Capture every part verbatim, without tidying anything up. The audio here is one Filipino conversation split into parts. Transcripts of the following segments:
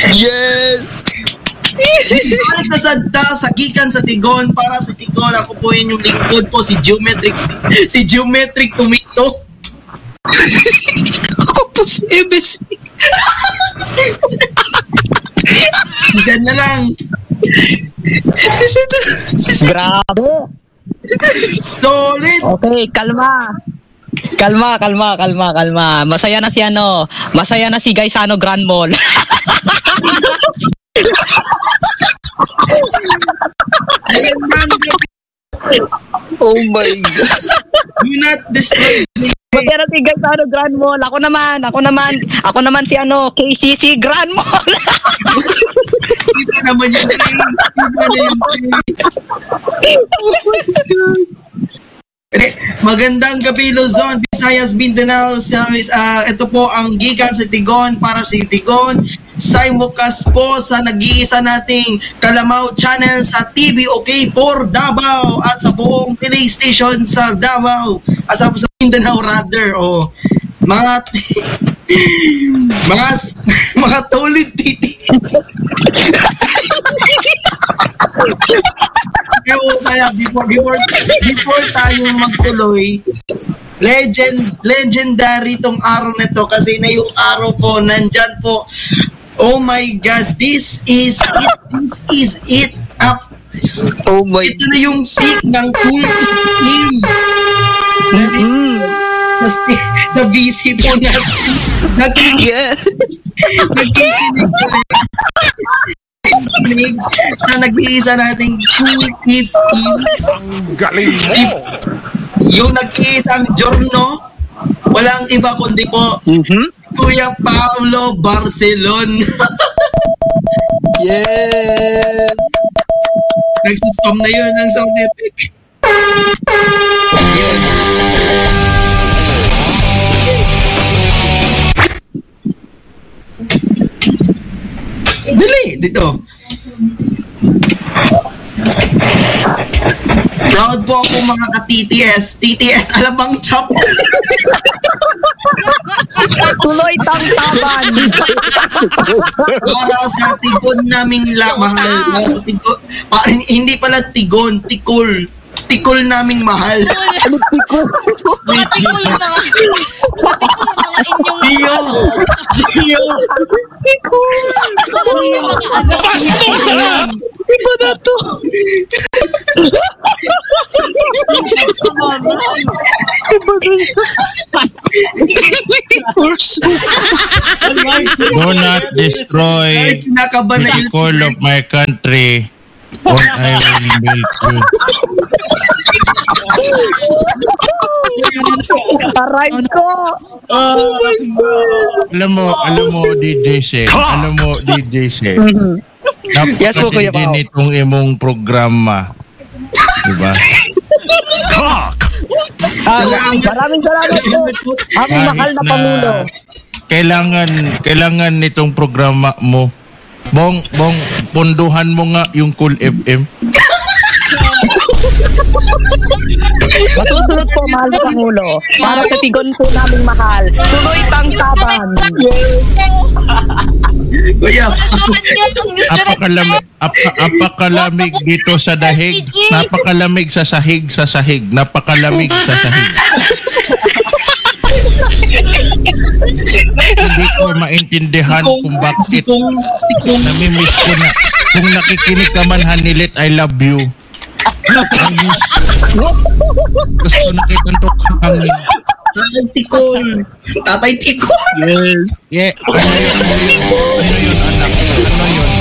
Yes! Balik na sa da, sa gikan sa Tigon para sa Tigon. Ako po yun yung lingkod po, si Geometric si Geometric Tomato. Ako po si M S. Isan na lang. Sisan na. Sisan. Grabe. Solid. Okay, kalma. Kalma, kalma, kalma, kalma. Masaya na si ano, masaya na si Gaisano Grand Mall. Oh my God. Do not destroy me. Masaya na si Gaisano Grand Mall. Ako naman, ako naman, ako naman si ano, K C C Grand Mall. Kita naman yung train. Kita na yung train. Eh, magandang gabi Luzon, Visayas, Mindanao. Sa, uh, ito po ang gikan sa Tigon para sa Tigon. Simulcast po sa nag-iisa nating Kalamaw channel sa T V OK for Davao at sa buong PlayStation sa Davao at sa, sa Mindanao rather. Oh. Mga mga mga tulid titi. Kaya before before before tayo magtuloy, legend legendary tong araw na to kasi na yung araw po nandyan po. Oh my God, this is it. This is it. Up. Oh my Ito na yung peak ng cool team. Mm-hmm. Sa, sa V C po natin. Nagkikinig. Yes. Nagkikinig. Sa nag-iisa nating cool team. Ang galing mo. Yung nag-iisang Giorno, walang iba kundi po Mm-hmm. Kuya Paulo Barcelon. Yes. Nagsustom na yun ng sound effect. Yun. Dali, dito. Proud po ako mga ka-T T S. T T S Alabang Chop. Tuloy tangtaban. Para sa tigon naming la mahal. Para sa tigon. Pa, hindi pala tigon, tikol. Tikol naming mahal. Ano tiko? Patikol yung mga patikol yung mga inyong Iyo. Iyo. patikol yung mga ano. Iba na to. Do not destroy Kinakabahan na the yun. call of my country or I will milk you. Aray ko. Alam mo, alam mo D J Sek, alam mo D J Sek. Yes po, Kuya Pao. Napakatindi nitong imong programa. Diba? Ah, maraming salamat po. Aming mahal na Pangulo. Kailangan, kailangan nitong programa mo. Bong, bong, punduhan mo nga yung Cool F M. Masusunod po, mahal na Pangulo. Para sa tigon po naming mahal. Tuloy tangtaban. Kuya. Apakalamig, apa, apakalamig dito sa dahig. Napakalamig sa sahig, sa sahig. Napakalamig sa sahig. Hindi ko maintindihan kung bakit namimiss ko na. Kung nakikinig ka man, Hanilit, I love you. Gusto na kitang hangin. Tatay Tikol. Tatay Tikol. Yes. Yeah, ano yun, ano yun, ano yun, anak? Ano yun?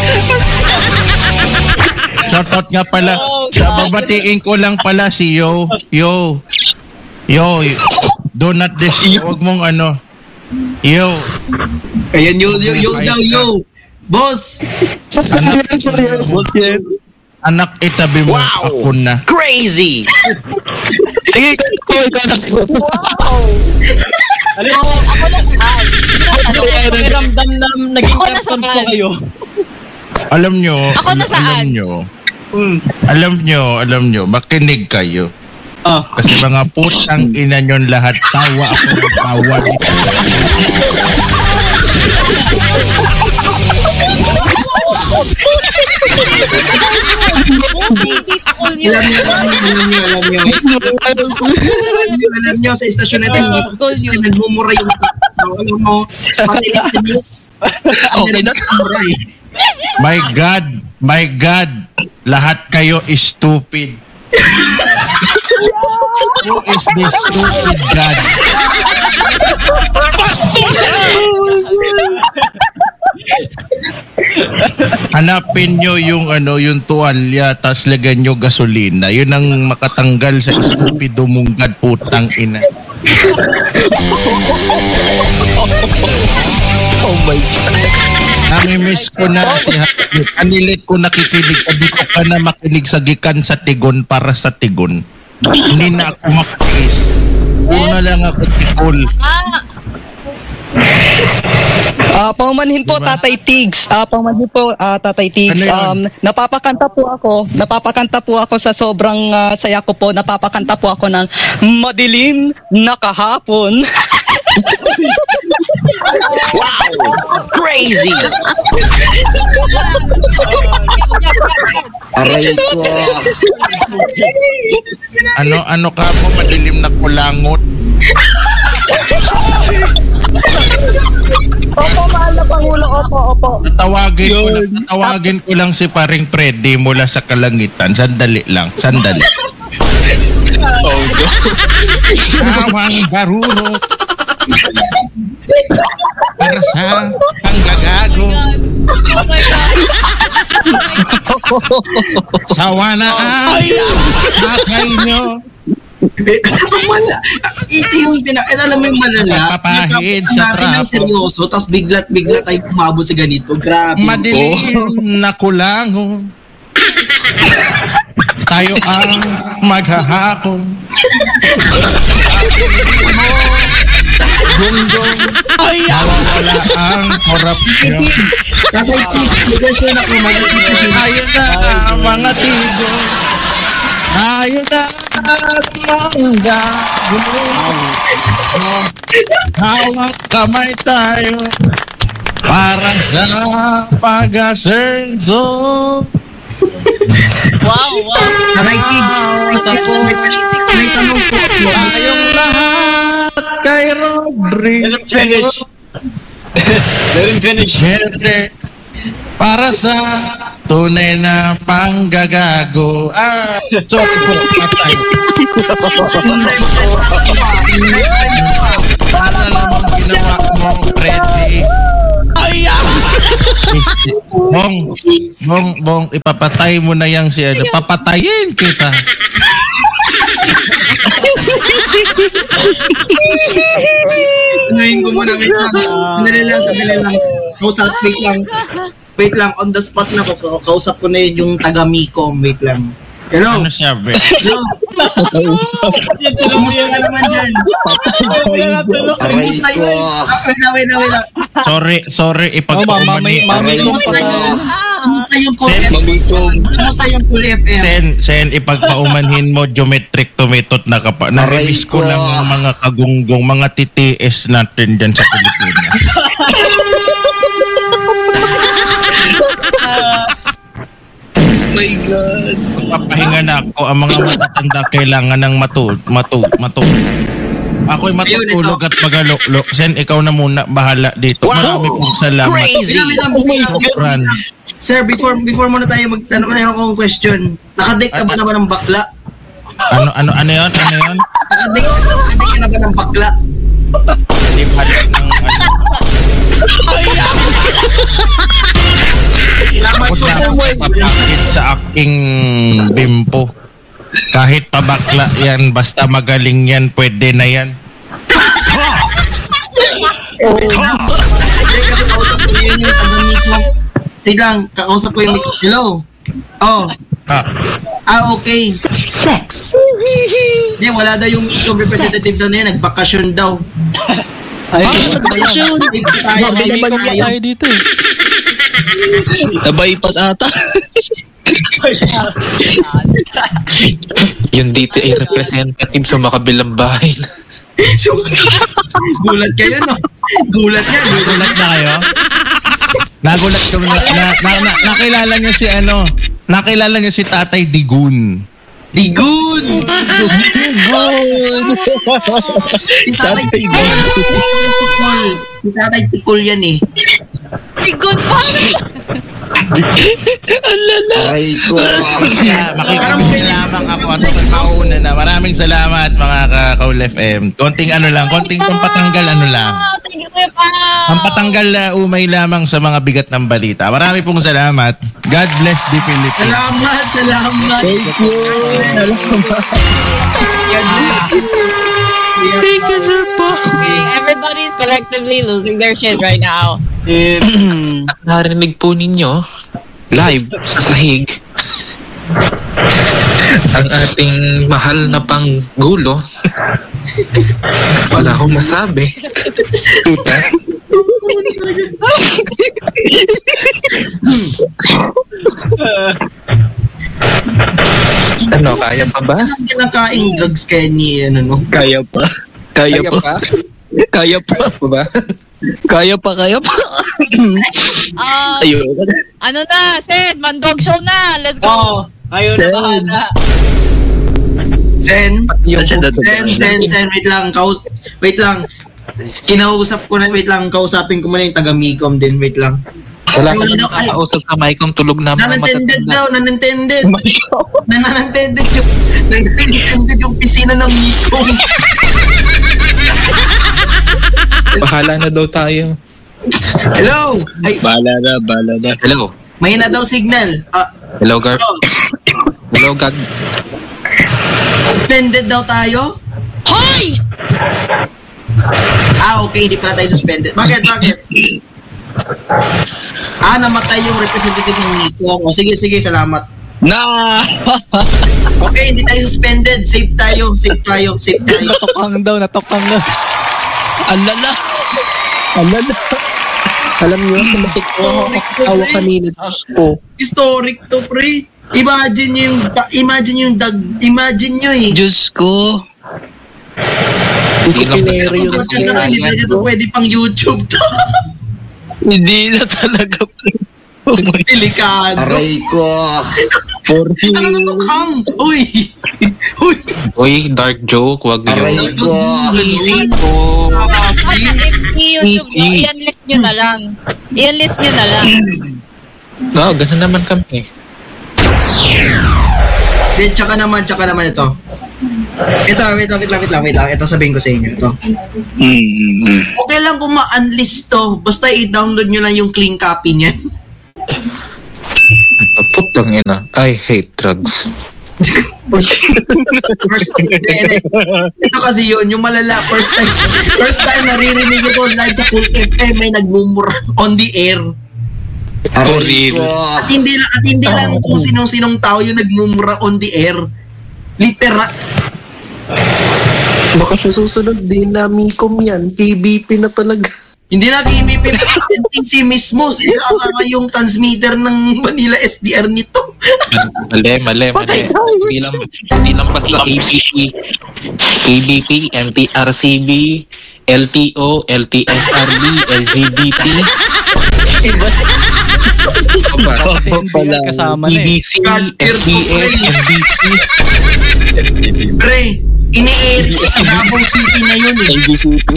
Shoutout nga pala. Sa babatiin ko lang pala si Yo. Yo. Yo. Do not this. Huwag mong ano. Yo. Ayan, yo, yo, yo, yo, yo. Boss. Anak, Boss yan. anak itabi mo Wow. ako na. Crazy. Sige, ikaw, ikaw na. Ako, ako na saan? May ramdam na naging Ako na captain saan? ko kayo. Alam nyo, Ako na saan? alam nyo, Mm. alam nyo, alam nyo, makinig kayo. Ah. Kasi mga putang ina nyon lahat, tawa ako ng tawa. Okay, hindi cool yun. Alam niyo, alam niyo, alam niyo, alam niyo. Alam niyo, sa istasyon natin, nagmumura yung tao. Alam mo, pati yung news. Okay na. Nagmumura eh. My God, my God, lahat kayo is stupid. Who is this stupid God? Hanapin nyo yung ano, yung tuwalya, tas lagyan nyo gasolina. Yun ang makatanggal sa stupido mong God, putang ina. Oh my God. Nami-miss ko na si Hagit. Anilit ko nakikinig. Dito ka na makinig sa gikan sa Tigon para sa Tigon. Hindi na ako makikinis. Puro na lang ako tikol. Ah, paumanhin po, Diba? Tatay Tigs. Ah, paumanhin po, ah, Tatay Tigs. Ano yun? Um, napapakanta po ako. Napapakanta po ako sa sobrang ah, saya ko po. Napapakanta po ako ng Madilim na Kahapon. Crazy! Aray ko. Ano, ano ka mo, madilim na kulangot? Opo, mahal na Pangulo. Opo, opo. Tatawagin ko, lang, tatawagin ko lang si paring Freddy mula sa kalangitan. Sandali lang, sandali. Oh God. Awang barurot para sa panggagago. Oh my God. Sawa na ang akay nyo. Ang mala, ito yung pina, eh, alam mo yung malala, Papahid yung sa natin ng trapo. seryoso, tapos bigla't bigla tayo umabot sa ganito. Grabe. Madilim na kulangon. Tayo ang maghahakong. Gunggong. Mawawala ang korupsyon. Tatay Pitch, lugas na ako, mag-ipit siya. Tayo na ang mga tigo. Tayo na ang mga gulo. Hawak kamay tayo para sa pag-asenso. Wow, wow. Tatay Pitch, Tatay Pitch, may tanong- may tanong po ako. Tayong lahat kay Rodrigo. Let him finish. Let him finish. Siyempre, para sa tunay na panggagago. Ah, sorry po, patay. Para naman ginawa mo, Freddy. Bong, bong, bong, ipapatay mo na yang si ano. Papatayin kita. Anuhin ko muna, wait lang. Sandali lang, sandali lang. Kausap, wait lang. Wait lang, on the spot na ko. Kausap ko na yun yung taga-Micom. Wait lang. Hello? Ano siya, be? Hello? Kumusta ka naman dyan? Aray Kumusta ko. yun? Ah, wait lang, wait lang, wait lang. Sorry, sorry, Oh, ipagpumani. mami, mami, Kumusta yun? Kumusta yung Cool Sen, F M? Mamutong. Kumusta yung Cool F M? Sen, Sen, ipagpaumanhin mo, geometric tumitot na kapa. Narinis ko Aray ko. lang ang mga kagunggong, mga T T S natin dyan sa Pilipinas. My God. Pagpapahinga na ako, ang mga matatanda kailangan ng matu, matu, matu. Ako'y matutulog at magalok-lok. Sen, ikaw na muna, bahala dito. Wow. Marami pong salamat. Crazy. Wait lang, wait lang, wait lang. Ran. Sir, before before muna tayo magtanong, meron akong question. Nakadate ka ba naman ng bakla? Ano, ano, ano yun? Ano yun? Nakadate, nakadate ka na ba ng bakla? Hindi balik ng ano. Salamat Huwag po. na ako papakit sa aking bimpo. Kahit pabakla yan, basta magaling yan, pwede na yan. Wait lang. Hindi, kasi kausap ko na yun yung taga-Micom. Wait lang, kakausap ko yung Micom. Hello? Oh. Ah, Ah, okay. Sex. Hindi, wala daw yung Micom representative daw na yun. Nagbakasyon daw. Ay, Bakasyon. Tayo, Mami, tayo. kami tayo dito eh. Nabaypas ata. Yung D T A representative sa makabilang bahay. Gulat kayo, no? Gulat yan. nagulat na kayo? Nagulat ko na, na, na, na, nakilala niyo si ano, nakilala niyo si Tatay Digun. Digun! Digun! Si Tatay Tikol. Si Tatay Tikol yan eh. Tigon pa! Ay ko. Yeah, makikinig lamang ako at sa mauna na. Maraming salamat mga ka-Kaul F M. Konting ano lang, konting pampatanggal ano lang. Wow, thank you, Kuya Pao. Pampatanggal na umay lamang sa mga bigat ng balita. Marami pong salamat. God bless the Philippines. Salamat, salamat. Thank you. God bless you. Thank you, Sir Pa. Okay, everybody's collectively losing their shit right now. If Narinig po ninyo live sa sahig ang ating mahal na panggulo. Wala akong masabi. Tuta. Ano, kaya pa ba? Anong kinakain drugs kaya ni, ano, no? Kaya pa. Kaya, pa? Kaya pa ba? Kaya pa, kaya pa. Um, Ayun. ano na, Seth, mandog show na. Let's go. oh, ayaw na bahala. Zen, Yung Zen, Zen, Zen, wait lang, kaus wait lang. Kinausap ko na, wait lang, kausapin ko muna yung taga-Micom din, wait lang. Wala Ay, ka wala na daw, ay. nakausap ka, Mike, kung tulog na mga Nanantended matatanda. daw, nanantended. Nanantended yung, nanantended yung pisina ng Micom. Bahala na daw tayo. Hello! Ay, Bahala na, bahala na. Hello. may na daw signal. Ah, Hello, Garp. oh, Hello, Gag. suspended daw tayo? Hoy! Ah, okay, hindi pala tayo suspended. Bakit, bakit? Ah, namatay yung representative ng Micom. O, sige, sige, salamat. Na! Okay, hindi tayo suspended. Safe tayo, safe tayo, safe tayo. Natokang daw, natokang daw. Alala! Alala! Alam niyo, tumatik po ako kakatawa kanina. Diyos ko. Historic to, pre. Imagine nyo yung, imagine yung dag, imagine nyo eh. Diyos ko. Hindi ko pinero Ito, yung ito, ito, hindi na ito pwede pang YouTube to. Hindi na talaga. Oh my Delikado. Aray ko. Ano na to, Kang? Uy! Uy! Uy, dark joke. Wag Aray yun. ko. Easy ko. I-YouTube nyo, i-enlist nyo na lang. I-enlist nyo na lang. Oo, ganun naman kami. Then, tsaka naman, tsaka naman ito. Ito, wait lang, wait lang, wait lang, wait lang. Ito sabihin ko sa inyo, ito. Okay lang kung ma-unlist to. Basta i-download nyo lang yung clean copy niyan. Putang ina. I hate drugs. First time, ito kasi yun, yung malala, first time, first time naririnig ko live sa Cool F M, may nagmumura on the air. Aray ko. At hindi lang, at hindi lang kung sinong-sinong tao yung nagmumura on the air. Literal. Baka sa susunod din na Micom yan. K B P na talaga. Hindi na K B P, si mismo, isasama yung transmitter ng Manila S D R nito. Mali, mali, mali. Hindi lang, hindi lang basta K B P. K B P, M T R C B, L T O, L T S R B, L G B T. Kasama na E B eh. C, F D S, M B C. Pre, ini-air sa Davao City na yun eh. L G C P.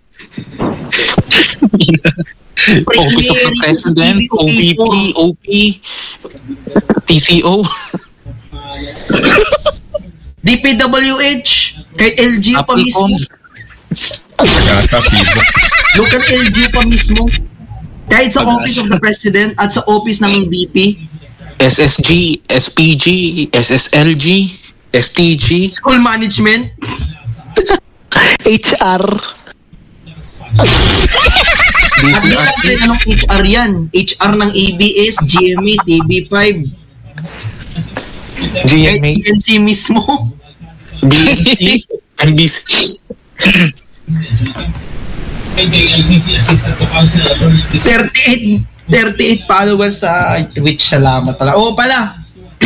Pre, Office of the ini-air President, O V P, O P, T C O. D P W H, kay L G pa mismo. Local L G pa mismo. Kahit sa Office of the President at sa Office ng V P. S S G, S P G, S S L G, S T G. School Management. H R. At di lang kahit anong H R yan. H R ng A B S, G M A, T V five. G Kahit M A, T N C mismo. B M C, M B C. thirty-eight, thirty-eight followers sa Twitch. Salamat pala. Oo pala.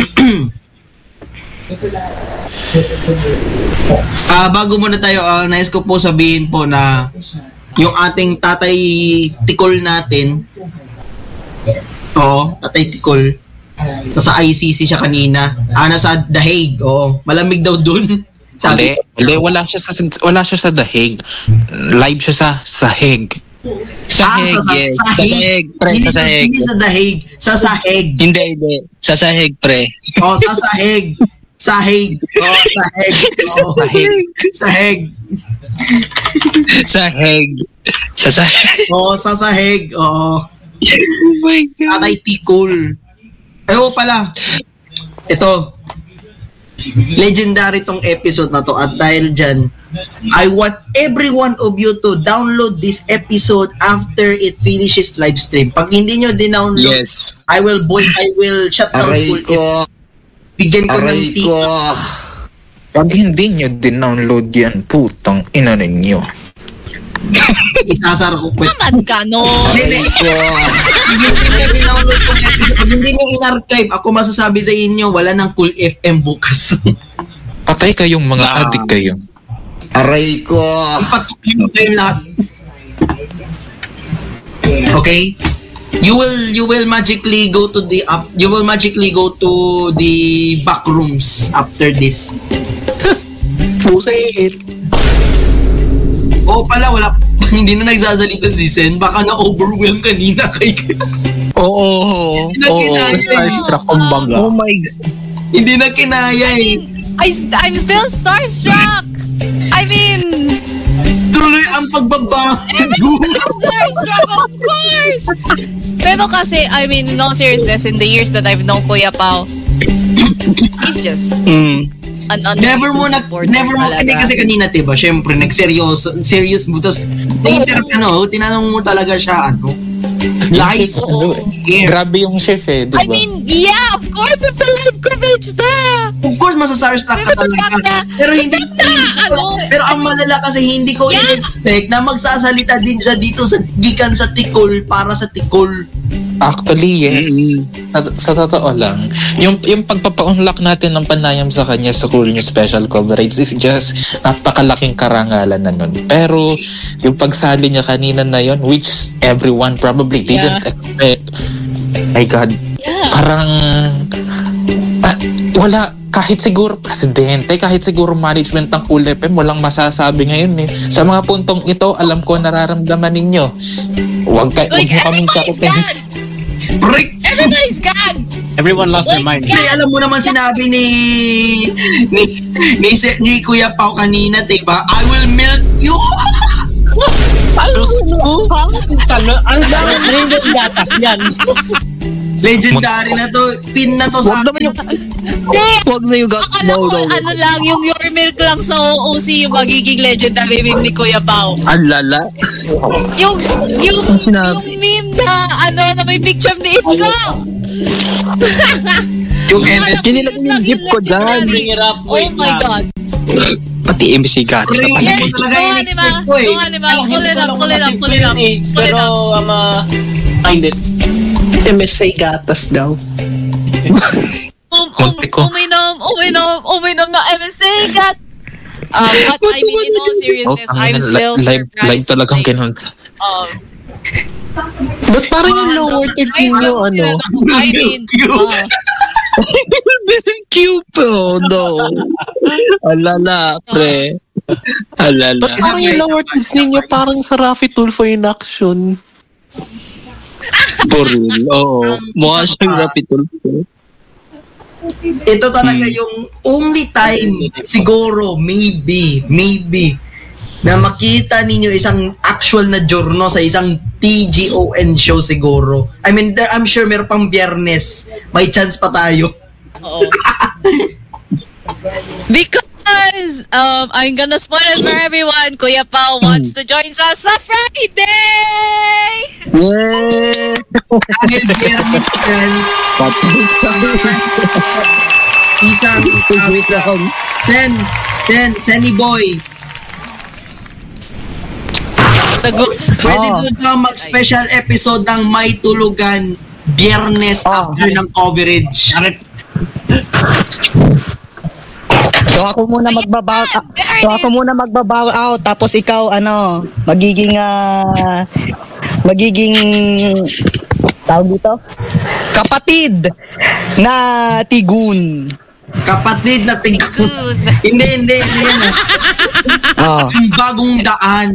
Ah, bago muna tayo, uh, nais ko po sabihin po na yung ating tatay Tikol natin. Oo, tatay Tikol. Nasa I C C siya kanina. Ah, nasa The Hague. Oo, malamig daw dun. Sabi. Hindi, hindi, wala siya sa wala siya sa The Hague. Live siya sa Saheg. Saheg, Ah, sa- yes. sa- Sa Saheg, pre, Hindi sa Saheg. Hindi sa The Hague. Sa Saheg. Hindi, hindi. Sa Saheg, pre. Oh, sa Saheg. Saheg. Oh, Saheg. Oh, Saheg. Saheg. Saheg. Sa Saheg. Oh, sa Saheg. Oo. Oh my God. Tatay Tikol. Ay, oh pala. Ito. Legendary tong episode na to at dahil dyan, I want every one of you to download this episode after it finishes live stream. Pag hindi nyo din-download, Yes. I will boy, I will shut down Aray full ko. if bigyan ko ng Aray ko. tika. Pag hindi nyo din-download yan, putang ina ninyo. Isasara ko. Pwede. Tamad ka, no? Hindi, hindi. Pag hindi nyo din-download tong episode, pag hindi nyo in-archive, ako masasabi sa inyo, wala nang Cool F M bukas. Patay kayong mga Ah. adik kayo. Aray ko. Ipatuloy mo kayong lahat. Okay? You will you will magically go to the up you will magically go to the back rooms after this. Pusit. Oo pala, wala hindi na nagsasalita si Sen. Baka na-overwhelm kanina kay Oo. Hindi na Oo. kinaya. Starstruck kumbaga. Oh my God. Hindi na kinaya eh. I, I'm still starstruck. I mean, Tuloy ang pagbabago. starstruck, of course. Pero kasi, I mean, no seriousness, in the years that I've known Kuya Pao, he's just Mm. an un- Never mo na, never mo, hindi kasi kanina, diba, syempre, nag-serious, serious mo, tapos, inter, ano, tinanong mo talaga siya, ano, live, Oo. air. Grabe yung chef eh, di ba? I mean, yeah, of course, it's a live coverage na. Of course, masastarstruck ka talaga. Pero hindi, Ano? pero ang malala kasi hindi ko Yeah. in-expect na magsasalita din siya dito sa gikan sa Tikol para sa Tikol. Actually, yes. Sa, sa totoo lang, yung, yung pagpapa-unlock natin ng panayam sa kanya sa Cool News Special Coverage is just napakalaking karangalan na nun. Pero, yung pagsali niya kanina na yon, which everyone probably didn't Yeah. expect. My God. Yeah. Parang, ah, wala, kahit siguro presidente, kahit siguro management ng Cool F M, walang masasabi ngayon eh. Sa mga puntong ito, alam ko nararamdaman ninyo. Huwag kayo, huwag Like, mo kaming everybody's sakutin. gagged. Break! Everybody's gagged. Everyone lost their Like, mind. Kasi alam mo naman sinabi ni ni ni, ni, ni Kuya Pao kanina, diba? I will milk you! Ano? Ang dami rin yung gatas yan. Legendary na to. Pin na to sa Huwag naman yung... Hindi. Huwag na yung... Akala No, ko, no, no. ano lang, yung your milk lang sa O O C yung magiging legendary meme ni Kuya Pao. Alala. Yung, yung, Ang sinabi? yung meme na, ano, na may picture ni Isko. yung M S. Kinilag yung jeep ko dyan. Bring it up, Oh wait my lang. God. Pati M C Gatis na Yes. palagay. Ito talaga Oo, yung di ba? expect ko eh. Oo, di ba? Pull it up, pull it up, pull it up. Pull it Pero, up. um, uh, find it. M S A gatas daw. Um, um, Muntik ko. uminom, uminom, uminom na M S A, God. Um, but I mean, in all seriousness, Oh, I'm tangina, still li- live, surprised. live talagang like, ganun. Um, Ba't parang yung lower third I nyo, ano? I mean, uh, Cute po, no. Alala, pre. Alala. Ba't parang yung lower third ninyo parang sa Rafi Tulfo in action? For real, oo. Mukha siyang rapitol. Ito talaga yung only time siguro, maybe, maybe, na makita ninyo isang actual na giorno sa isang T G O N show siguro. I mean, there- I'm sure meron pang Biyernes. May chance pa tayo. oo. Because um, I'm gonna spoil it for everyone. Kuya Pao wants to join us sa Friday! Yeah! Dahil Biyernes yan, isang Wait lang. Sen, Sen, Senny Boy, Nag- pwede Oh. mo ba mag-special episode ng May Tulugan Biyernes Oh. after ng coverage? So ako muna magbabaw ah, So ako muna magbabaw out tapos ikaw ano, magiging ah, magiging tawag dito? Kapatid na Tigun. Kapatid na Tigon. Hindi, hindi, hindi yan. Oh. Ang bagong daan.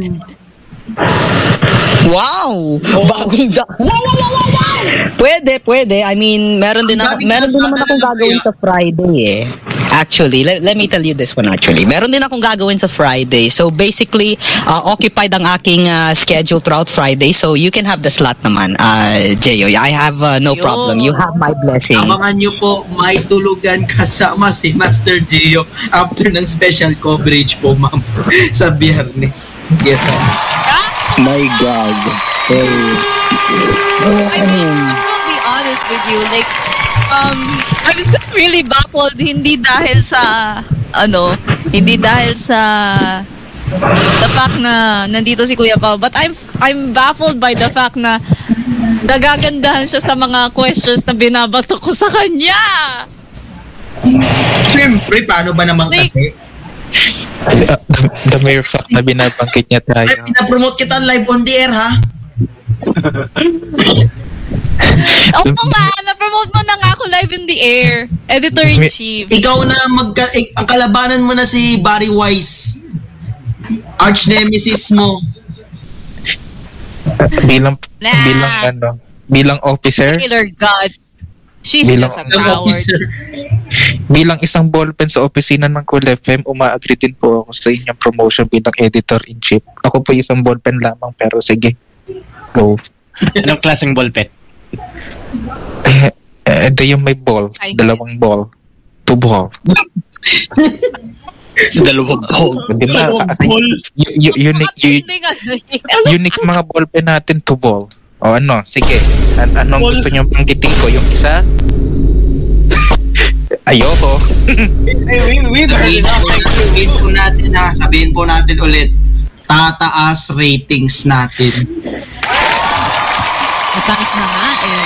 Wow! Bagong da... Wow, wow, wow, wow, wow! Pwede, pwede. I mean, meron din ako, Ang meron din naman daming akong kalsada gagawin na sa Friday eh. Actually, let, let me tell you this one actually. Meron din akong gagawin sa Friday. So basically, uh, occupied ang aking uh, schedule throughout Friday. So you can have the slot naman, uh, Jeyo. I have uh, no Yo. problem. You have my blessing. Abangan nyo po, may tulugan kasama si Master Gio after ng special coverage po, ma'am, sa Biyernes. Yes, sir. My God. Hey. I mean, I will be honest with you, like, um, I'm still really baffled, hindi dahil sa, ano, hindi dahil sa the fact na nandito si Kuya Pao, but I'm, I'm baffled by the fact na nagagandahan siya sa mga questions na binabato ko sa kanya. Siyempre, paano ba naman Like, kasi? Uh, the, the mere fact na binabangkit niya tayo. Ay, pinapromote kita live on the air, ha? Oo nga, na-promote mo na nga ako live in the air. Editor-in-chief. Ikaw na magka... Ik, ang kalabanan mo na si Barry Wise. Arch nemesis mo. bilang Nah. bilang ano, bilang officer, Killer God. She's Bilang- just a Ng coward. officer. bilang isang ballpen sa opisina ng Cool F M, uma-agree din po ako sa inyong promotion bilang editor-in-chief. Ako po isang ballpen lamang, pero sige. Go. Anong klaseng ballpen? Eh, eh, ito yung may ball. Ay, Dalawang ball. Two ball. Dalawang ball. Di ba? Y- y- unique, y- Hindi nga. unique mga ballpen natin, two ball. O ano, sige. An- anong Ball. gusto niyong panggiting ko? Yung isa? Ayoko. Sabihin, sabihin po natin, ha? Sabihin po natin ulit. Tataas ratings natin. Mataas na nga eh.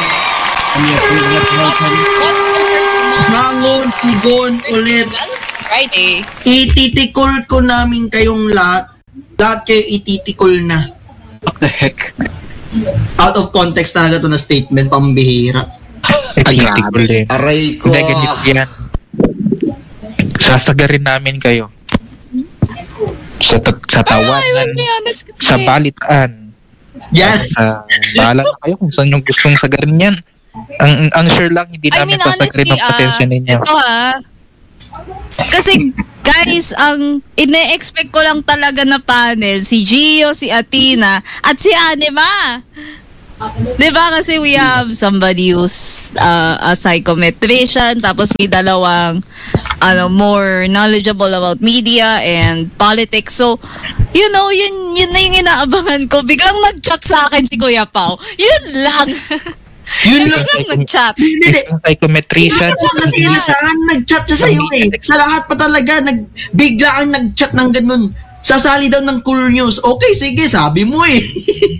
Nangon, tigon ulit. Friday. Ititikol ko namin kayong lahat. Lahat kayo ititikol na. What the heck? Out of context talaga to na statement, pambihira. Ito yung tikol din. Aray ko. Hindi, ganito yan. Sasagarin namin kayo. Sa, ta- sa Ay, I tawanan, will be honest kasi. sa balitaan, Yes! sa bahala na kayo kung saan yung gustong sagarin yan. Ang ang sure lang, hindi I namin mean, sasagarin honestly, ang pasensya ah, ninyo. ito ha. Kasi, guys, ang ine-expect ko lang talaga na panel, si Gio, si Athena, at si Anima. Diba kasi we have somebody who's uh, a psychometrician, tapos may dalawang ano, more knowledgeable about media and politics. So, you know, yun, yun na yung inaabangan ko. Biglang nag-chat sa akin si Kuya Pao. Yun lang. Yun lang. Biglang nag-chat. Hindi, Isang psychometrician. Ano kasi saan nag-chat siya sa'yo eh. Sa lahat pa talaga, nag, bigla ang nag-chat ng ganun. Sasali daw ng Cool News. Okay, sige, sabi mo eh.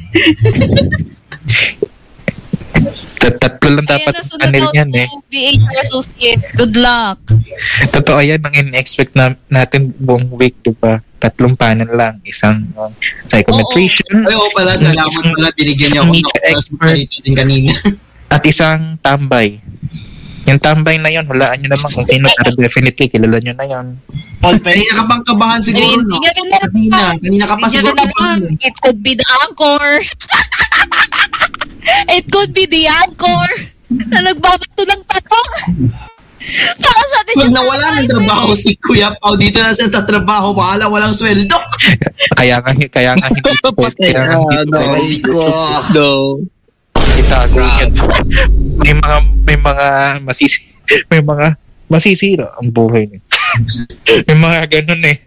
Tat- Tatlo lang dapat Ayun, nasunod panel daw yan eh. to D H R Associates. Good luck. Totoo yan ang in-expect na, natin buong week, di ba? Tatlong panel lang. Isang um, psychometrician Ay, oo pala, salamat pala. Binigyan niyo ako ng Media oras expert. salita din kanina. at isang tambay. Yung tambay na yon, hulaan nyo naman kung sino, pero definitely kilala nyo na yon. Kanina ka bang kabahan siguro, I mean, no? hindi niya rin alam. Kanina, kanina ka pa Hindi niya siguro rin alam. kabahan. It could be the anchor. It could be the anchor na nagbabato ng tanong. Para sa atin Pag yung nawala ng trabaho si Kuya Pao, dito na siya tatrabaho, bahala, walang sweldo. Kaya nga, kaya nga hindi ko kaya nga hindi ko Aray ko. No. itago yan. May mga, may mga masisi, may mga masisira ang buhay niya. May mga ganun eh.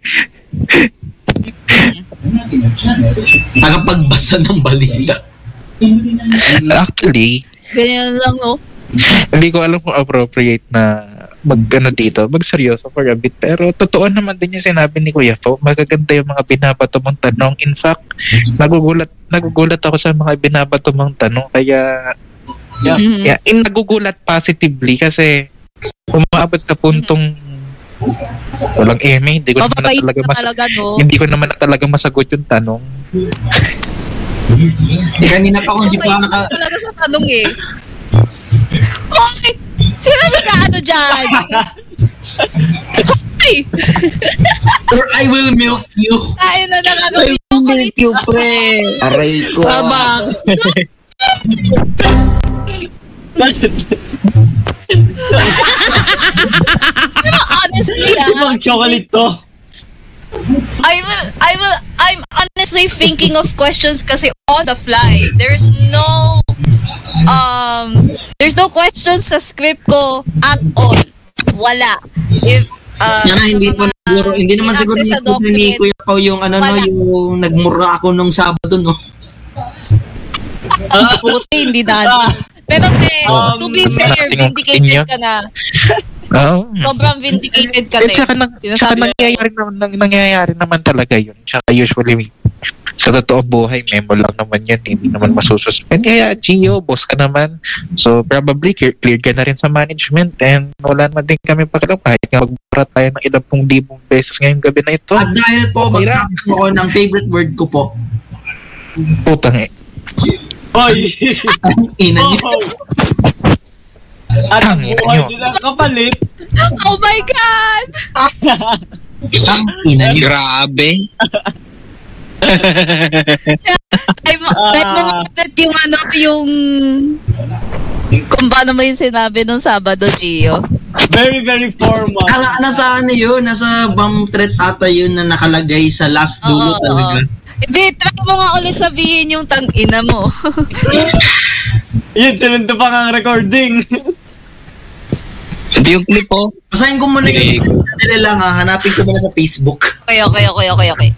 Tagapagbasa ng balita. Actually, ganyan lang, no? hindi ko alam kung appropriate na mag ano dito, magseryoso for a bit. Pero totoo naman din yung sinabi ni Kuya Pao. Magaganda yung mga binabato mong tanong. In fact, nagugulat nagugulat ako sa mga binabato mong tanong. Kaya, yeah, Mhm. yeah, in nagugulat positively kasi umaabot sa puntong walang eme. Hindi ko naman na Mapapaisip talaga ka mas talaga, no? hindi ko naman na talaga masagot yung tanong. Eh, kanina pa kung hindi pa Mapapaisip naka... ka talaga sa tanong, eh. Hoy! Sino nag-ano dyan? Hoy! Or I will milk you. Kain na nakagawin yung kulit. you, pre. Aray ko. Tama. Pero honestly, ah, Ibang chocolate to. I will, I will, I'm honestly thinking of questions kasi on the fly. There's no, um, there's no questions sa script ko at all. Wala. If, uh, Sana hindi po siguro, hindi naman siguro sa ni, ni Kuya Pao yung ano no, Wala. yung nagmura ako nung Sabado no. Puti, hindi dati. Pero te, Um, to be fair, nating vindicated opinion. ka na. Oo. Sobrang vindicated ka Eh, na. tsaka, nang, tsaka nangyayari, naman, nang, nangyayari naman talaga yun. Tsaka usually, sa totoo buhay, memo lang naman yan. Hindi naman masususpend. Kaya, Gio, boss ka naman. So, probably, clear, clear ka na rin sa management. And wala naman din kami pakialam. Kahit nga magbura tayo ng ilang pong libong beses ngayong gabi na ito. At dahil po, bagsak ko ng favorite word ko po. Putang eh. Hoy! Ang ina niyo. Oh. At ang Tangina buhay nyo. nila kapalit. Oh my God! Ang ina niyo. Grabe. Type mo, type mo nga ulit yung ano, yung... Kung paano mo yung sinabi nung Sabado, Gio. Very, very formal. Nasa, nasa ano yun, nasa bomb threat ata yun na nakalagay sa last dulo Oo, talaga. oo. Hindi, try mo nga ulit sabihin yung tang-ina mo. Yun, sinundo pa nga ang recording. Ito yung clip po. Basahin ko muna yung sandali lang ha, hanapin ko muna sa Facebook. Okay, okay, okay, okay, okay.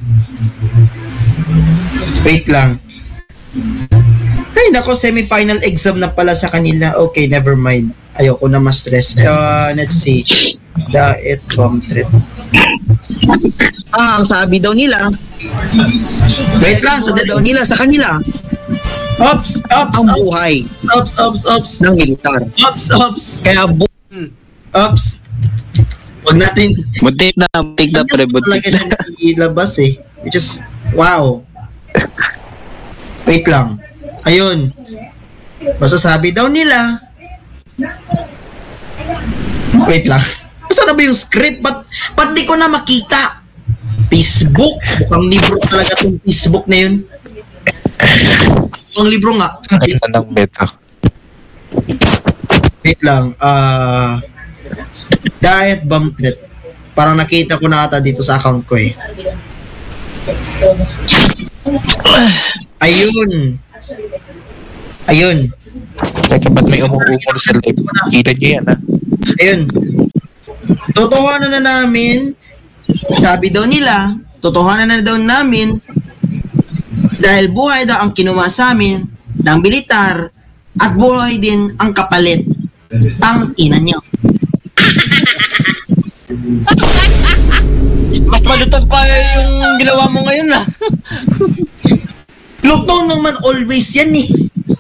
Wait lang. Ay nako, semi-final exam na pala sa kanila. Okay, never mind. Ayoko na ma-stress. Uh, let's see. Diet bomb threat. Ah, ang sabi daw nila, Wait lang, sabi sandali. daw nila sa kanila, Ops, ops, ang ops, buhay ops, ops, ops, ng militar. ops, ops, Kaya bu- ops. Huwag natin. Butik na, butik na, pre, Ano butik talaga na. siya ilabas eh. Which is, wow. Wait lang. Ayun. Basta sabi daw nila. Wait lang. Saan na ba yung script? Ba't, ba't di ko na makita? Facebook? Mukhang libro talaga tong Facebook na yun. Mukhang libro nga. Ay, anong beto. Wait lang. Ah... diet bomb threat. Parang nakita ko na ata dito sa account ko eh. Ayun. Ayun. Teka, ba't may umuumol sa live? Kita nyo yan, ha? Ayun. Totohanan na namin, sabi daw nila, totohanan na daw namin, dahil buhay daw ang kinuha sa amin ng militar at buhay din ang kapalit. Ang ina niyo. Mas malutag pa yung ginawa mo ngayon ah. Luto naman always yan eh.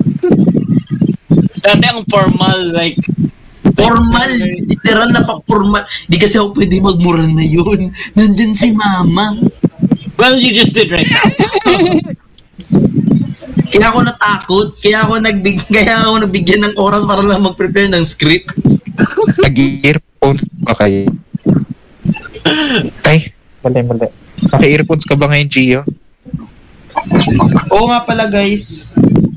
Dati ang formal, like, Formal. Literal na pa formal. Di kasi ako pwede magmura na yun. Nandyan si mama. well, you just did right now. Kaya ako natakot. Kaya ako nagbig kaya ako nabigyan ng oras para lang mag-prepare ng script. Nag-earphones ba kayo? Ay, mali, mali. Naka-earphones ka ba ngayon, Gio? Oo nga pala guys.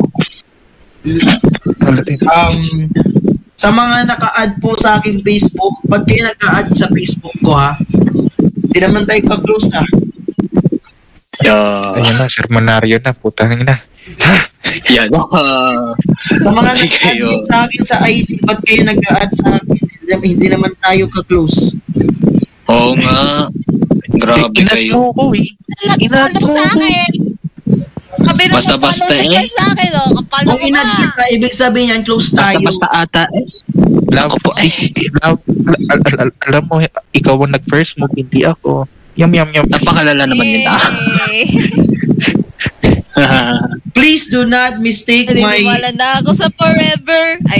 Um, sa mga naka-add po sa aking Facebook, pag kayo naka-add sa Facebook ko ha, hindi naman tayo ka-close ha. Yeah. Ayun na, sermonaryo na, putang na. Yan. Sa mga naka-add din sa akin sa I G, pag kayo nag-add sa akin, hindi, hindi naman tayo ka-close. Oo nga. Grabe Inat kayo. mo ko eh. Nag-follow sa akin. Kabi na Basta-basta mag-follow eh. sa akin, oh. Kapalo Kung mo inad ka. kita, ibig sabihin yan, close tayo. Basta-basta ata. Love, Ako po ay. love, al- al- al- alam mo, ikaw ang nag-first move, hindi ako. Yum, yum, yum. Napakalala naman yun ah. Yay. Please do not mistake my... Naniniwala na ako sa forever. Ay.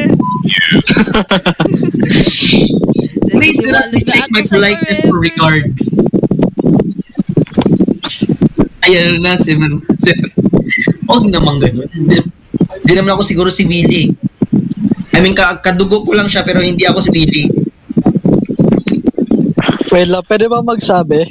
Please do not mistake my politeness for regard. Ayan na, si Man. Si Huwag naman ganun. Hindi, hindi naman ako siguro si Willie. I mean, ka- kadugo ko lang siya pero hindi ako si Willie. Wait lang, pwede ba magsabi?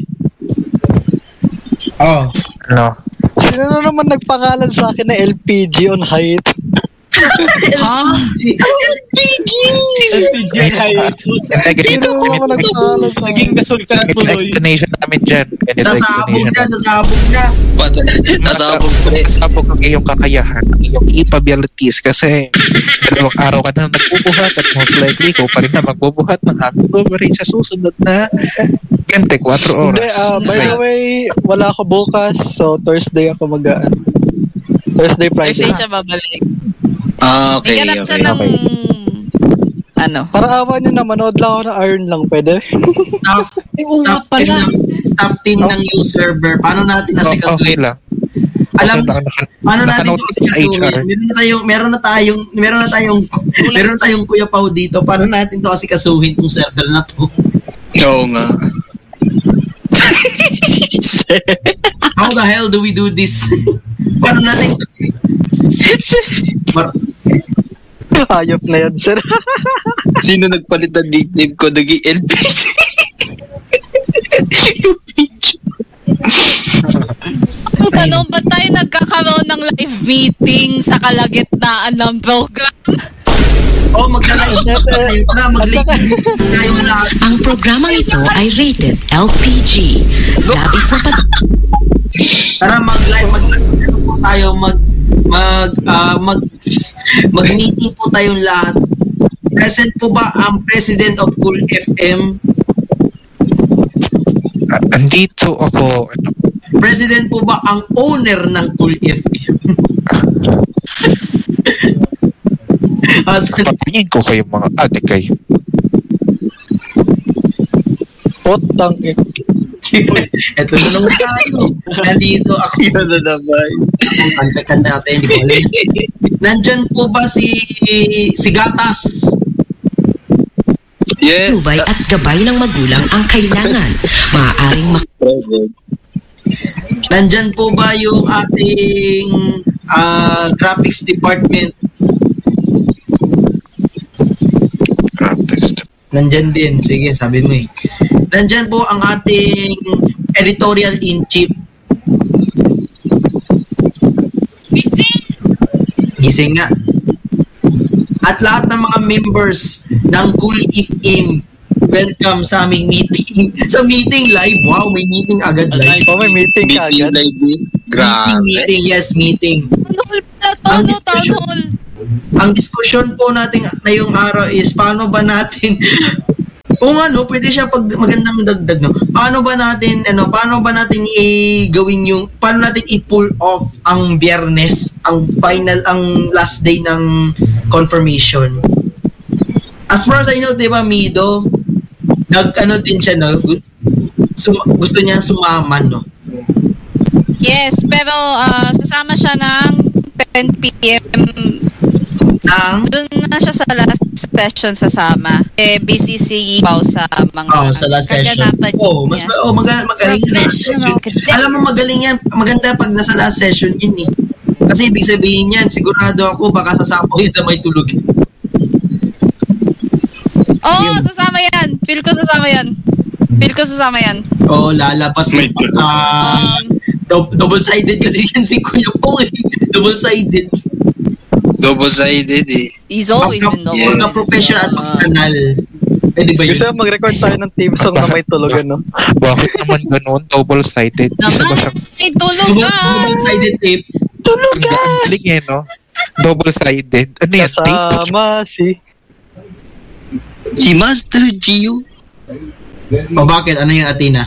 Oh. No. Sino na naman nagpangalan sa akin na L P G on height? Ha? L P G! L P G ay Sino na naman nagpangalan sa akin? naging gasol ka na tuloy. Explanation namin dyan. Sasabog na, sasabog na. Nasabog ko. Nasabog ang iyong kakayahan, ang iyong capabilities kasi dalawang araw ka na nagbubuhat at most likely ko pa rin na magbubuhat ng aking coverage sa susunod na twenty-four oras. Hindi, uh, by the way, wala ako bukas, so Thursday ako mag uh, Thursday, Friday. Thursday siya babalik. Ah, okay, Iganap siya okay. ng... Ano? Para awa nyo na, manood lang ako ng Iron lang, pwede? Staff, staff team ng, staff team ng yung server. Paano natin Okay asikasuhin? lang. Alam, Okay lang, naka- paano natin nakanote ito sa asikasuhin? H R. Meron na tayong, meron na tayong, meron na tayong, meron na tayong Kuya Pao dito. Paano natin ito asikasuhin tong server na to? Oo nga. How the hell do we do this? Paano natin ito? Mar- Hayop na yan, sir. Sino nagpalit ng nickname ko? Naging L P G. Ang tanong, ba't tayo nagkakaroon ng live meeting sa kalagitnaan ng program? Oh, magkakaroon na tayo. Tara, mag-link tayong lahat. Ang programang ito ay rated L P G. Labis na pat... Tara, mag-live, mag, ano po tayo, mag, mag, ah, mag, mag-meeting po tayong lahat. Present po ba ang President of Cool F M? Ah, andito ako. Ano, President po ba ang owner ng Cool F M? Asan? papingin ko kayo mga ate kayo. Potang eh. Ito na naman tayo. Nandito ako. Yun na naman. Kanta-kanta natin, hindi ko alam. Nandyan po ba si si Gatas? Yeah. Tubay at gabay ng magulang ang kailangan. Maaaring mak... Present. Nandyan po ba yung ating ah, graphics department? Nandyan din. Sige, sabi mo eh. Nandyan po ang ating editorial-in-chief. Gising! Gising nga. At lahat ng mga members ng Cool F M, welcome sa aming meeting. Sa meeting live. Wow, may meeting agad live. Oh, may meeting ka Meeting agad. live eh. Grabe. Meeting, meeting, yes, meeting. Tanol pala to, Ang no, discussion- tanol. Ang diskusyon po natin ngayong araw is paano ba natin kung ano, pwede siya pag magandang dagdag, no? Paano ba natin, ano, paano ba natin i-gawin yung, paano natin i-pull off ang Biyernes, ang final, ang last day ng confirmation? As far as I know, di ba, Mido, nag, ano din siya, no? Sum- gusto niya sumaman, no? Yes, pero ah, sasama siya ng ten p.m. Ang, Doon na siya sa last session sasama. Eh, busy si Pao sa mga oh, sa last session. kaganapan Oh, mas, niya. oh, maga- magaling sa last session. Alam mo, magaling yan. Maganda pag nasa last session yun eh. Kasi ibig sabihin yan, sigurado ako baka sasapaw yun sa may tulog. Oo, oh, sasama yan. Feel ko sasama yan. Feel ko sasama yan. Oh, lalabas. May tulog. Ah, Um, dou- double-sided kasi yan si Kuya Pong eh. Double-sided. Double-sided eh. He's always been double. Yes. Pagka-professional at Ah. professional. Pwede ba yun? Gusto mo mag-record tayo ng team song na may tulugan, no? Bakit naman ganun? Double-sided. Isa ba Naman, siyang si Tulog Double, ka! double-sided tape. ang galing eh, no? Double-sided. Ano yan? Tape? Kasama si... Si Master Gio. O bakit? Ano yung Athena?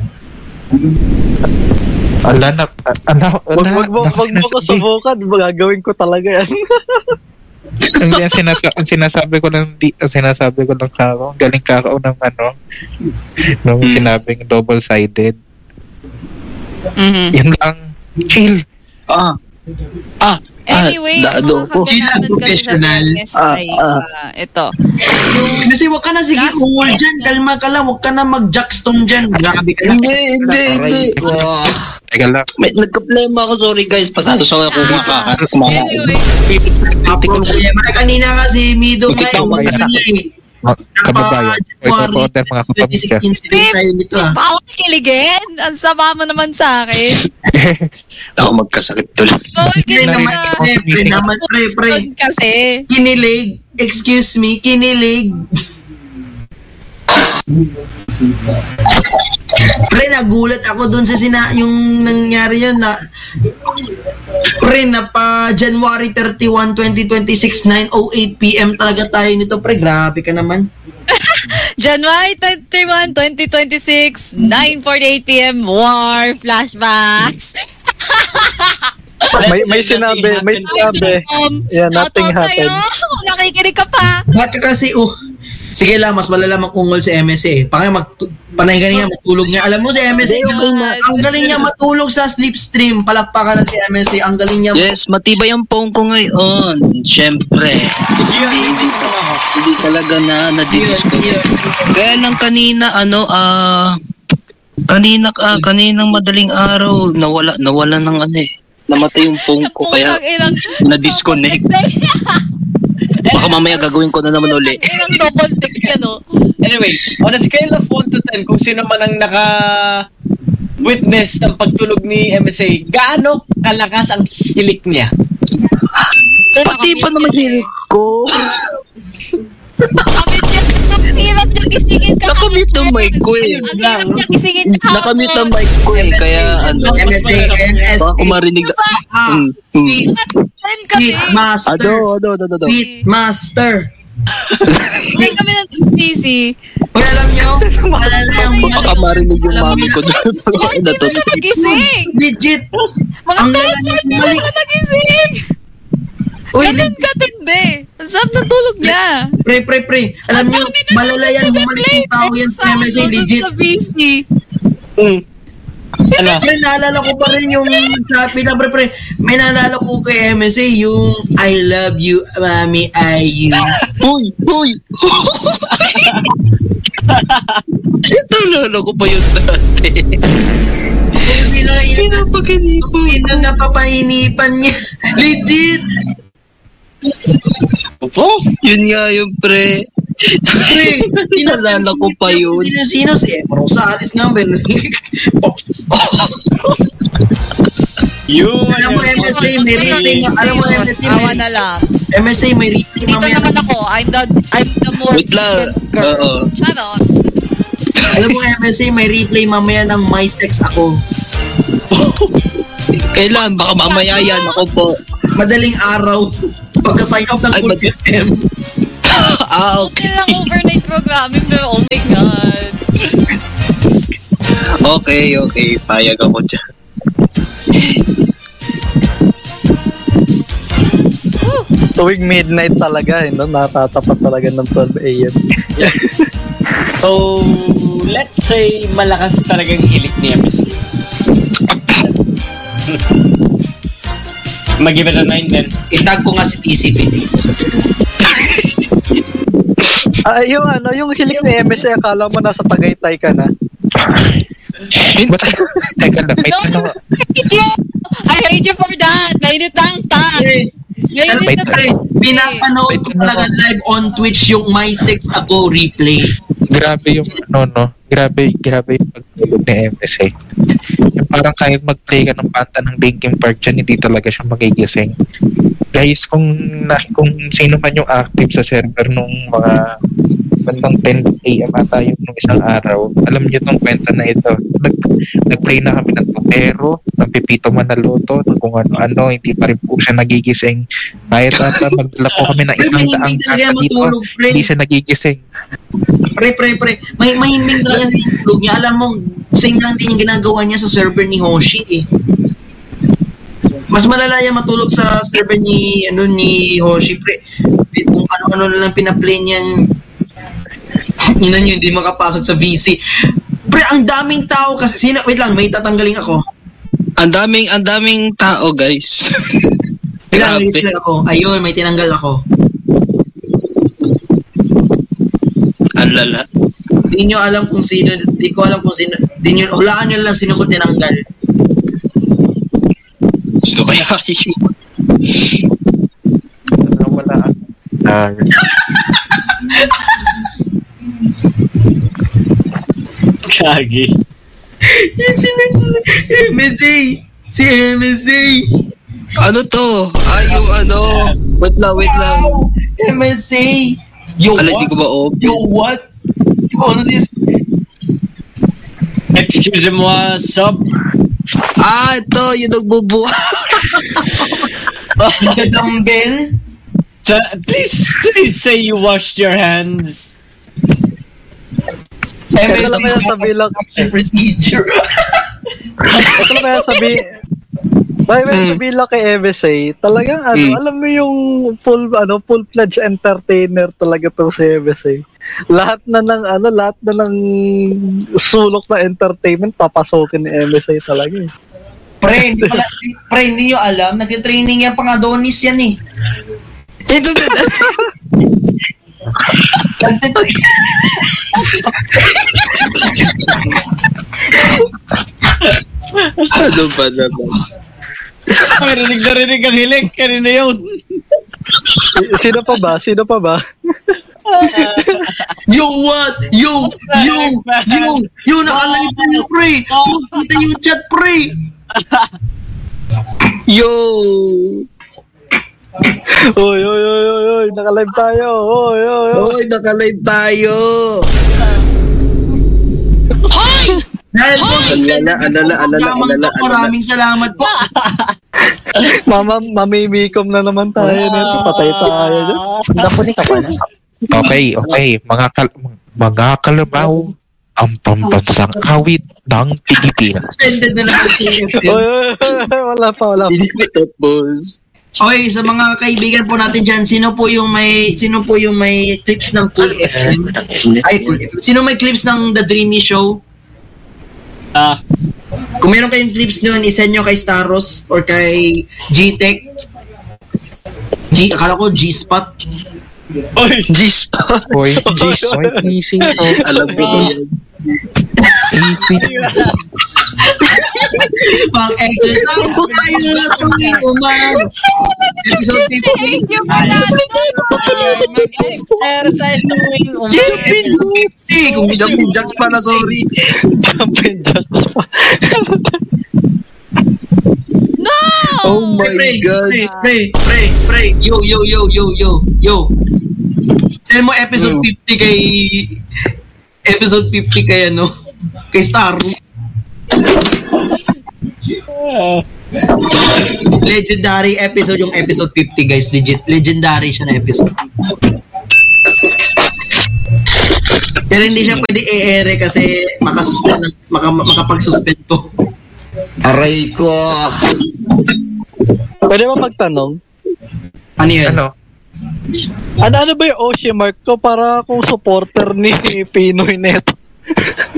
Ala na, ano, Wag, wag, wag, wag mo ko subukan. Gagawin ko talaga yan. Ang yan sinasa- ang sinasabi ko lang di, ang sinasabi ko lang kako, galing kako ng ano, nung Hmm. sinabing double-sided. Mhm. Yan lang, chill. Ah. Ah. Anyway, Ah, ang dado mga ko. kaganapan kasi sa Professional. Biyernes Ah, ay, ah. ah, ito. Kasi wag ka na sige Last ungol dyan. Kalma ka lang. Wag ka na mag-jackstone dyan. Grabe ka lang. Hindi, hindi, hindi. Wow. Teka lang. May nagka-problema ako, sorry guys. Pasado sa ako kumakain. Kumakain. Anyway, Ah, problema. Eh, kanina kasi Mido Buti nga daw yung magkasakit. eh. Mga kababayan. Napa-January Order mga twenty kapamilya. sixteen stream tayo dito ah. bawal kiligin. Ang sama mo naman sa akin. Ako magkasakit tuloy. Bawal Pre kiligin naman, sa pre, pre naman, pre, pre. Doon kasi. Kinilig. Excuse me, kinilig. Pre, nagulat ako dun sa sina, yung nangyari yun na, pre, na pa January thirty-first, twenty twenty-six, nine oh eight p.m. talaga tayo nito, pre. Grabe ka naman. January thirty-first, twenty twenty-six, nine forty-eight p.m. War flashbacks. May, may sinabi, may sinabi. Um, Yeah, nothing shoutout sa'yo. happened. Nakikinig ka pa. Ba't ka kasi, uh, sige lang, mas malala mag-ungol si M S A. Pakaya mag, panay ganyan, matulog niya. Alam mo si M S A, ang galing niya matulog sa slipstream. Palakpakan na si M S A, ang galing niya. Yes, matibay ang phone ko ngayon. Siyempre. Hindi, hindi, hindi talaga na na-discuss ko. Kaya lang kanina, ano, ah, kanina, ah, kaninang madaling araw, nawala, nawala ng ano eh. Namatay yung phone ko, kaya Putang inang na-disconnect. Baka mamaya gagawin ko na naman uli. Ilang double deck ka, no? Anyway, on a scale of one to ten, kung sino man ang naka-witness ng pagtulog ni M S A, gaano kalakas ang hilik niya? Pati pa naman hilik ko. Nakamit niya. Ang hirap niya gisingin ka. Nakamit ang mic ko eh. Ang hirap niya gisingin ka. Nakamit ang mic ko eh, kaya ano. M S A, M S A. Baka kung marinig. Ah, Mm, mm. Pit, Ten kami. Pit Master. Ado, ado, ado, ado. Pit Master. Ten kami ng P C. Uy, alam nyo, alala yung Baka marinig yung mami ko doon. Hindi na siya nagising. Legit. Mga Ang ten galing thirty niya na balik. siya nagising. Uy, Ganun katindi. Ang sarap ng tulog niya. pre, pre, pre. Alam nyo, malalayan bumalik yung tao yan sa M S A, legit. Sa B C. Mm. Ano? Pre, naalala ko pa rin yung sabi na, pre, pre. May naalala ko kay M S A, yung I love you, mami, I you. Uy, uy. Naalala ko pa yun dati. Kung sino na Kung sino napapahinipan niya. Legit. Opo? Yun nga yung pre. Pre, Naalala ko pa yun. Sino-sino si Emma Rosales nga, pero Yung alam mo, M S A, may rating. Alam mo, M S A, Awa may na lang. M S A, may rating. Dito naman ako. I'm the, I'm the more Wait lang. decent girl. Oo. Charot. Alam mo, M S A, may replay mamaya ng My Sex Ako. Kailan? Baka mamaya yan. Ako po. Madaling araw. Pagka-sign up ng Ay, Cool ba't- F M. Ah, Okay okay. lang overnight programming pero oh my God. Okay, okay. Payag ako dyan. Tuwing midnight talaga, eh, no? Natatapat talaga ng twelve a.m. So, let's say malakas talagang hilik ni M S A. Mag-give it a nine then. Itag ko nga si T C P dito sa Ah, yung ano, yung hilik ni M S A, akala mo nasa Tagaytay ka na. Ba't, teka lang, may No, tanong. I hate you. I hate you for that. Mainit ang tags. Alam Mainit mo, na pre, pinapanood ko talaga live on Twitch yung My Sex Ako replay. Grabe yung ano, no? Grabe, grabe yung pagtulog ni M S A. Yung parang kahit mag-play ka ng kanta ng Linkin Park dyan, hindi talaga siya magigising. Guys, kung na, kung sino man yung active sa server nung mga bandang ten a.m. ata yung nung isang araw, alam niyo tong kwenta na ito. Nag, nag-play na kami ng Tupero, ng Pipito Manaloto, ng kung ano-ano, hindi pa rin po siya nagigising. Kahit ata magdala po kami ng isang Pre, daang hindi talaga kanta dito, matulog, pre. hindi siya nagigising. Pre, pre, pre. May mahimbing talaga yung tulog niya. Alam mo, same lang din yung ginagawa niya sa server ni Hoshi eh. Mas malala yan matulog sa server ni ano ni Hoshi, pre. Kung ano-ano na lang pina-play niyan. Ina niyo, hindi makapasok sa V C. Pre, ang daming tao kasi. Sino, wait lang, may tatanggaling ako. Ang daming, ang daming tao, guys. Kailangan nag-display ako. Ayun, may tinanggal ako. Alala. Di nyo alam kung sino, di ko alam kung sino, di nyo, hulaan nyo lang sino ko tinanggal. Sino kaya yun? Wala. Ah. Kagi. Yung sinanggal. M S A. Si M S A. Ano to? Ah, yung ano. Wait lang, wait lang. Wow! M S A. Yo, Alay, what? di ko ba open? Yo, what? Di ko ano siya. Excuse mo, sub. Ah, ito, yung nagbubuha. The dumbbell. Ta- please, please say you washed your hands. M S A Ito lang kaya sabi lang. procedure. Ito lang kaya sabi. Dahil may Hmm. sabihin lang kay M S A, talagang ano, Hmm. alam mo yung full ano, full-fledged entertainer talaga to si M S A. Lahat na ng ano, lahat na ng sulok na entertainment papasokin ni M S A talaga eh. Pre, hindi pala, pre, hindi nyo alam, nag-training yan pang Adonis yan eh. Ito, ito. Ano ba naman? Narinig na rinig ang hiling. Kanina yun. Si- Sino pa ba? Sino pa ba? Yo, what? Yo, yo, yo, yo, nakalive po yung pre. Yo, kita yung chat, pre. Yo! Oy, oy, oy, oy, oy, naka-live tayo. Oy, oy, oy. Oy, naka-live tayo! Dahil po, Alala, alala, alala, alala, alala. maraming salamat po. Mama, mamimikom na naman tayo nito. Patay tayo dyan. Nakunik ka pala. Okay, okay. Mga kal- mga kalabaw, ang pambansang awit ng Pilipinas. Suspended na lang ang T F M. Oy, oy, oy, wala pa, wala pa. Limited, boss. Okay, sa mga kaibigan po natin dyan, sino po yung may sino po yung may clips ng Cool F M? Ay, Cool F M. Sino may clips ng The Dreamy Show? Ah, Kung meron kayong clips doon, isend nyo kay Staros or kay G-Tech. G, akala ko G-Spot. oy. G-spot. Hoy, Hoy, easy to. Alam ko na yan. Easy. Pang-exercise tayo tuwing umaga. Episode fifty. Thank you for that. Exercise tuwing Episode fifty. Kung gusto Jumping jacks pa na, sorry. Jumping jacks pa. No! Oh my Pre, God. pre, pre, pre, pre. Yo, yo, yo, yo, yo, yo. Send mo episode fifty kay... Episode fifty kay ano? Kay Staros. Legendary episode yung episode fifty, guys. Legit, legendary siya na episode. Pero hindi siya pwede i-ere kasi makasuspend, maka, makapag-suspend to. Aray ko. Pwede ba magtanong? Ano yun? Ano? Ano, ano ba yung Oshie Mark ko para akong supporter ni Pinoy Neto?